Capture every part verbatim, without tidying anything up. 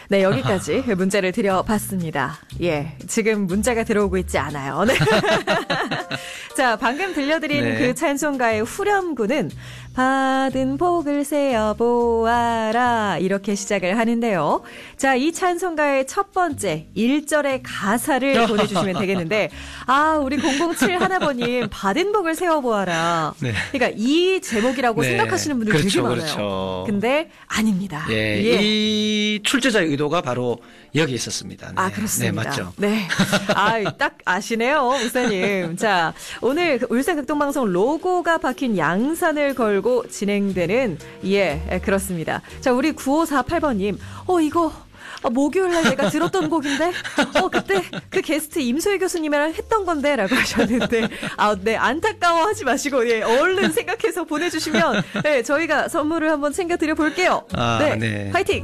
네, 여기까지 문자를 드려봤습니다. 예, 지금 문자가 들어오고 있지 않아요. 네. 자, 방금 들려드린 네. 그 찬송가의 후렴구는 받은 복을 세어보아라 이렇게 시작을 하는데요. 자, 이 찬송가의 첫 번째 일 절의 가사를 보내주시면 되겠는데 아, 우리 공공칠 하나번님 받은 복을 세어보아라. 네. 그러니까 이 제목이라고 네. 생각하시는 분들 그렇죠, 되게 많아요. 그렇죠. 근데 아닙니다. 예, 예. 이 출제자의 의도가 바로 여기 있었습니다. 네. 아, 그렇습니다. 네, 맞죠. 네. 아, 딱 아시네요, 목사님. 자, 오늘 울산극동방송 로고가 박힌 양산을 걸고 진행되는, 예, 그렇습니다. 자, 우리 구오사팔번님, 어, 이거, 어, 목요일날 내가 들었던 곡인데, 어, 그때 그 게스트 임소희 교수님이랑 했던 건데, 라고 하셨는데, 아, 네, 안타까워하지 마시고, 예, 얼른 생각해서 보내주시면, 네, 저희가 선물을 한번 챙겨드려 볼게요. 아, 네, 네. 화이팅!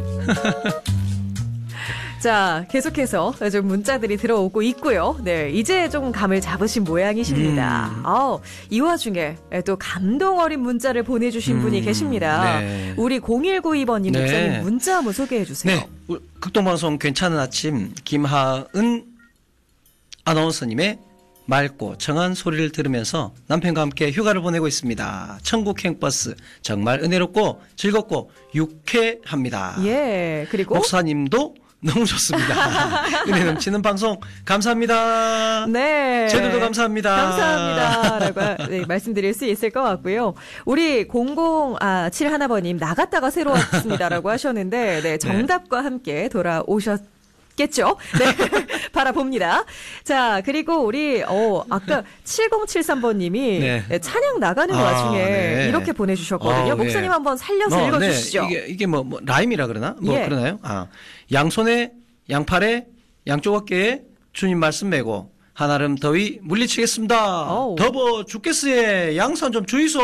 자, 계속해서 좀 문자들이 들어오고 있고요. 네, 이제 좀 감을 잡으신 모양이십니다. 음. 아, 이 와중에 또 감동 어린 문자를 보내주신 음, 분이 계십니다. 네. 우리 공일구이번님 네. 목사님 문자 한번 소개해 주세요. 네, 우- 극동방송 괜찮은 아침 김하은 아나운서님의 맑고 청한 소리를 들으면서 남편과 함께 휴가를 보내고 있습니다. 천국행버스 정말 은혜롭고 즐겁고 유쾌합니다. 예, 그리고 목사님도 너무 좋습니다. 은혜 넘치는 방송 감사합니다. 네. 저희들도 감사합니다. 감사합니다. 라고 네, 말씀드릴 수 있을 것 같고요. 우리 공공칠일번님 나갔다가 새로 왔습니다라고 하셨는데 네, 정답과 함께 돌아오셨 겠죠? 네. 바라봅니다. 자, 그리고 우리, 어, 아까 칠공칠삼번님이 네. 네, 찬양 나가는 아, 와중에 네. 이렇게 보내주셨거든요. 아, 네. 목사님 한번 살려서 어, 읽어주시죠. 네. 이게, 이게 뭐, 뭐, 라임이라 그러나? 뭐, 예. 그러나요? 아. 양손에, 양팔에, 양쪽 어깨에 주님 말씀 메고, 한아름 더위 물리치겠습니다. 어우. 더워 죽겠으에 양산 좀 주이소.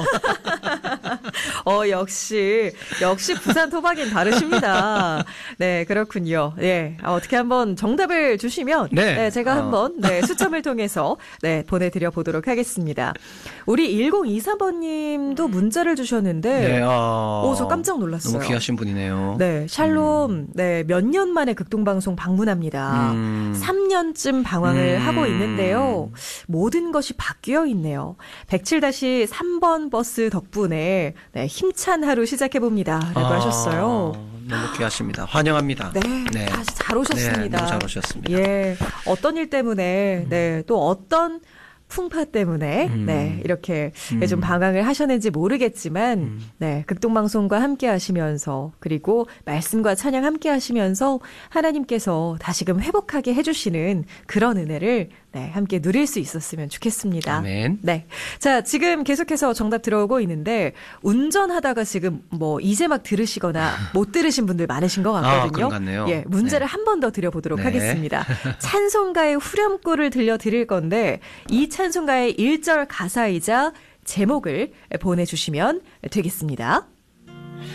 어, 역시, 역시 부산 토박이는 다르십니다. 네, 그렇군요. 네, 아, 어떻게 한번 정답을 주시면, 네, 네. 제가 어. 한번, 네, 수첨을 통해서, 네, 보내드려 보도록 하겠습니다. 우리 일공이사번님도 문자를 주셨는데, 네, 어. 오, 저 깜짝 놀랐어요. 너무 귀하신 분이네요. 네, 샬롬, 네, 몇 년 만에 극동방송 방문합니다. 음. 삼 년쯤 방황을 음. 하고 있는데요. 모든 것이 바뀌어 있네요. 백칠 삼 번 버스 덕분에 네, 힘찬 하루 시작해봅니다. 라고 아, 하셨어요. 너무 귀하십니다. 환영합니다. 네, 다시 잘 오셨습니다. 네, 너무 잘 오셨습니다. 예, 어떤 일 때문에, 네, 또 어떤 풍파 때문에 음. 네 이렇게 음. 좀 방황을 하셨는지 모르겠지만 음. 네 극동방송과 함께 하시면서 그리고 말씀과 찬양 함께 하시면서 하나님께서 다시금 회복하게 해주시는 그런 은혜를 네 함께 누릴 수 있었으면 좋겠습니다. 아멘. 네, 자 지금 계속해서 정답 들어오고 있는데 운전하다가 지금 뭐 이제 막 들으시거나 못 들으신 분들 많으신 것 같거든요. 아, 그런 것 같네요. 예, 문제를 네. 한 번 더 드려보도록 네. 하겠습니다. 찬송가의 후렴구를 들려드릴 건데 이 찬송가의 일 절 가사이자 제목을 보내주시면 되겠습니다.